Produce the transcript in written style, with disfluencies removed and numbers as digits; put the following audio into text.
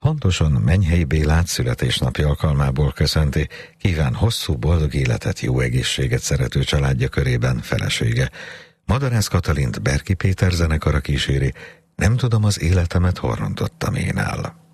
Pontosan Menyhelyi Bélát születésnapi alkalmából köszönti, kíván hosszú, boldog életet, jó egészséget szerető családja körében felesége. Madarász Katalint Berki Péter zenekara kíséri, Nem tudom az életemet, hol rontottam én el.